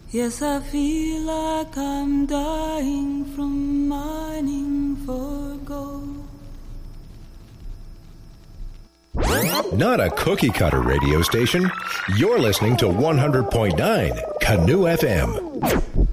Yes, I feel like I'm dying from mining for gold. Not a cookie-cutter radio station. You're listening to 100.9 Canoe FM.